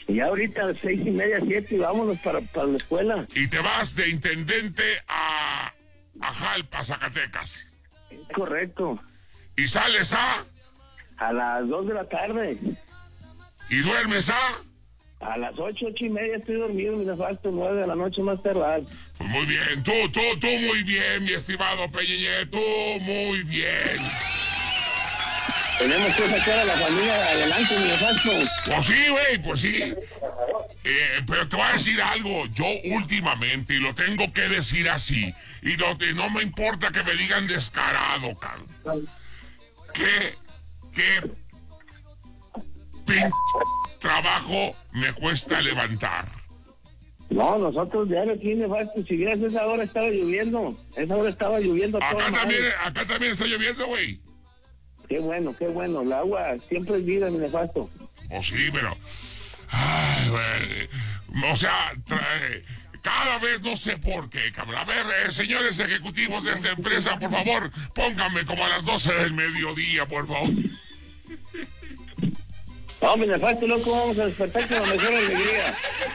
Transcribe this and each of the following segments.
Y ahorita a las 6:30, 7, y vámonos para la escuela. Y te vas de intendente a Jalpa, Zacatecas. Correcto. Y sales a las 2 de la tarde. Y duermes a las 8:30 estoy dormido, mi nefasto, 9 de la noche más tardar. Pues muy bien, tú muy bien, mi estimado Peñeñe, tú muy bien. Tenemos que sacar a la familia adelante, mi nefasto. Pues sí, güey, pues sí. Pero te voy a decir algo, yo últimamente, y lo tengo que decir así, y no me importa que me digan descarado, cabrón. ¿Qué trabajo me cuesta levantar? No, nosotros diario aquí, nefasto, si vieras esa hora estaba lloviendo. Acá también está lloviendo, güey. Qué bueno, el agua siempre es vida, mi nefasto. Oh, sí, pero... Ay, güey. O sea, cada vez no sé por qué, cabrón. A ver, señores ejecutivos de esta empresa, por favor, pónganme como a las 12 del mediodía, por favor. No, mi nefasto, loco, vamos a despertar con la mejor alegría.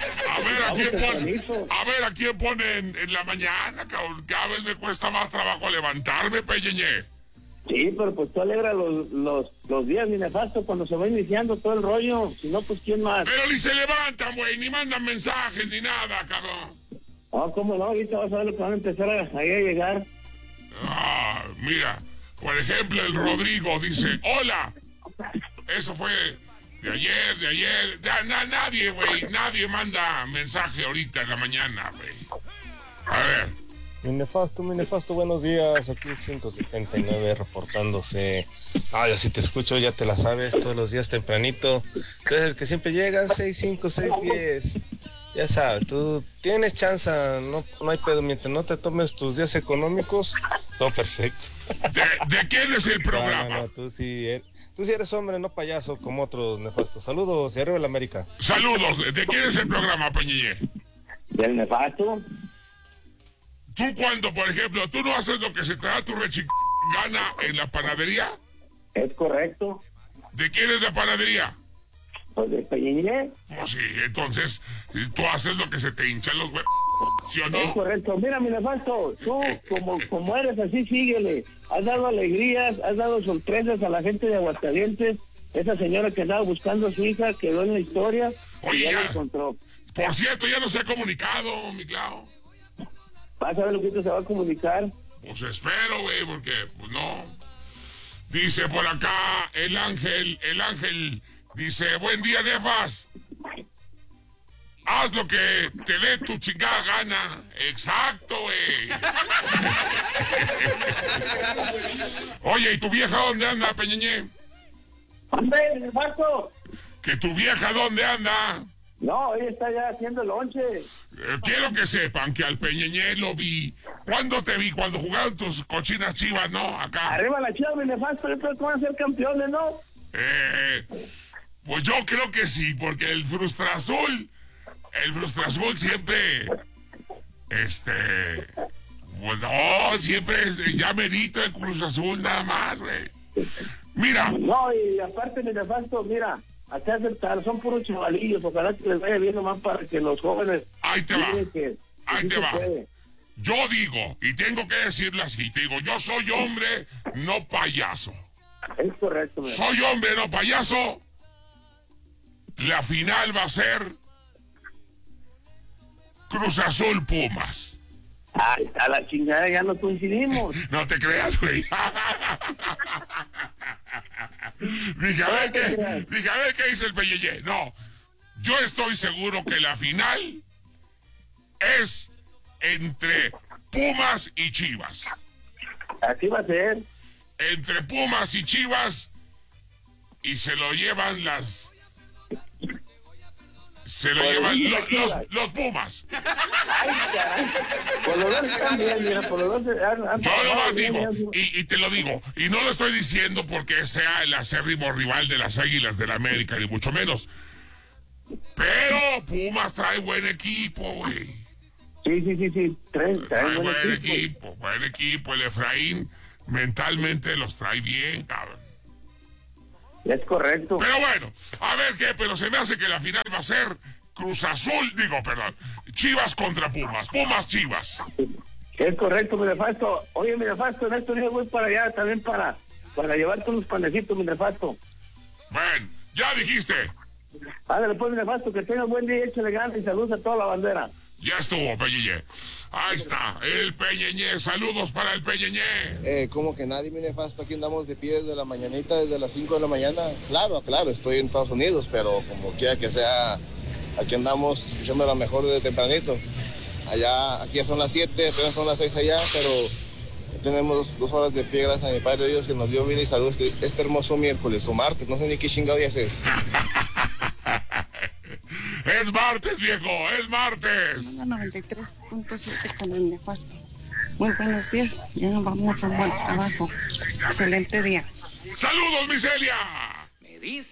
A ver, ¿a quién pone en la mañana, cabrón? Cada vez me cuesta más trabajo levantarme, Peñeñe. Sí, pero pues tú alegra los días, mi nefasto, cuando se va iniciando todo el rollo. Si no, pues ¿quién más? Pero ni se levantan, güey, ni mandan mensajes, ni nada, cabrón. ¿Cómo no? Ahorita vas a ver lo que van a empezar a llegar. Mira, por ejemplo, el Rodrigo dice, hola. Eso fue de ayer. Nadie, güey, nadie manda mensaje ahorita en la mañana, güey. A ver. Mi nefasto, buenos días, aquí 179 reportándose. Ya si te escucho, ya te la sabes, todos los días tempranito. Tú eres el que siempre llega, 6:05, 6:10. Ya sabes, tú tienes chance, no hay pedo, mientras no te tomes tus días económicos, todo perfecto. ¿De quién es el programa? No, tú sí eres hombre, no payaso, como otros nefastos. Saludos, y arriba la América. Saludos, ¿de quién es el programa, Peñiñe? Del nefasto. Tú cuando, por ejemplo, tú no haces lo que se te da tu gana en la panadería. Es correcto. ¿De quién es la panadería? Pues de Peñiñe. Pues sí, entonces tú haces lo que se te hinchan los huevos, ¿sí o no? Es correcto. Mira, mi nefasto, tú como eres así, síguele. Has dado alegrías, has dado sorpresas a la gente de Aguascalientes. Esa señora que andaba buscando a su hija quedó en la historia. Oye, y ya la encontró. Por cierto, ya no se ha comunicado, mi Clau. ¿Vas a ver lo que se va a comunicar? Pues espero, güey, porque, pues no. Dice por acá el ángel, dice, buen día, nefas. Haz lo que te dé tu chingada gana. Exacto, güey. Oye, ¿y tu vieja dónde anda, Peñeñe? ¡Hombre, nefasto! ¿Que tu vieja dónde anda? No, ella está ya haciendo el lonche. Quiero que sepan que al Peñeñe lo vi. ¿Cuándo te vi? Cuando jugaron tus cochinas Chivas, ¿no? Acá. Arriba la Chivas, mi nefasto, yo creo que van a ser campeones, ¿no? Pues yo creo que sí, porque el Frustra Azul siempre, pues no, siempre ya merito el Cruz Azul nada más, güey. Mira. No, y aparte, mi nefasto, mira. Acá son puros chavalillos, ojalá que les vaya bien nomás para que los jóvenes... Ahí te va. Ahí te va. Yo digo, y tengo que decirlo así, te digo, yo soy hombre, no payaso. Es correcto. Soy hombre, no payaso. La final va a ser Cruz Azul Pumas. Ay, a la chingada ya no coincidimos. No te creas, güey. Dije, a ver qué dice el Peñeñe. No, yo estoy seguro que la final es entre Pumas y Chivas. Así va a ser. Entre Pumas y Chivas, y se lo llevan los Pumas. Por los dos también, mira, por los dos. Yo nomás digo, y te lo digo, y no lo estoy diciendo porque sea el acérrimo rival de las Águilas del América, ni mucho menos. Pero Pumas trae buen equipo, güey. Sí. Trae buen equipo. El Efraín mentalmente los trae bien, cabrón. Es correcto. Pero bueno, a ver qué, pero se me hace que la final va a ser Chivas contra Pumas, Chivas. Es correcto, mi nefasto. Oye, mi nefasto, en estos días voy para allá también para llevarte unos panecitos, mi nefasto. Bueno, ya dijiste. Ándale pues, mi nefasto, que tengas buen día, échale ganas y saludos a toda la bandera. Ya estuvo, Peñeñé. Ahí está, el Peñeñé. Saludos para el Peñeñé. Como que nadie, mi nefasto, aquí andamos de pie desde la mañanita, desde las 5 de la mañana. Claro, estoy en Estados Unidos, pero como quiera que sea, aquí andamos escuchando la mejor desde tempranito. Aquí ya son las 7, apenas son las 6 allá, pero tenemos 2 horas de pie gracias a mi Padre Dios que nos dio vida y salud este hermoso miércoles o martes, no sé ni qué chingado día es. Es martes, viejo, es martes. 93.7 con el nefasto. Muy buenos días, ya vamos a un buen trabajo. Excelente día. ¡Saludos, mi Celia! Me dice